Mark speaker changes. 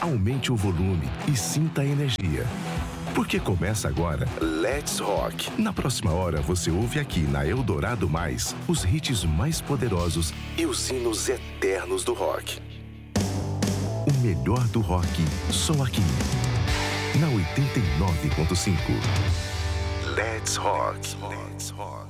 Speaker 1: aumente o volume e sinta a energia. Porque começa agora Let's Rock. Na próxima hora você ouve aqui na Eldorado Mais os hits mais poderosos e os hinos eternos do rock. O melhor do rock, só aqui. Na 89.5. Let's Rock.